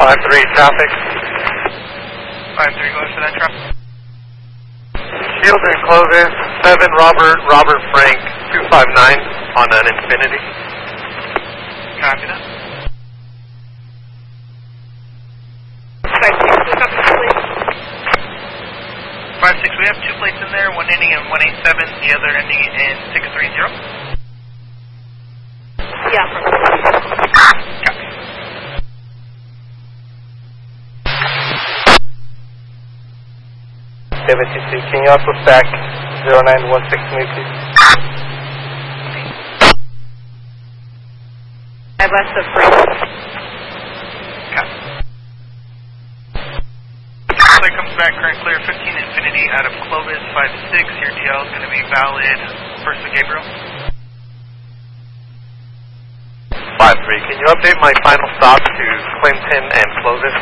traffic. 5-3, going for that traffic. Shield and Clovis, 7 Robert Frank, 259 on an Infinity. Copy that. 5-6, we have 2 plates in there, one ending in 187, the other ending in 630. Yeah. Copy. Can you also stack 0916 me, please? I left the frame. Copy. Flight comes back, current clear, 15 Infinity out of Clovis, 5-6, your DL is going to be valid, first to Gabriel. 5-3, can you update my final stop to Clinton and Clovis?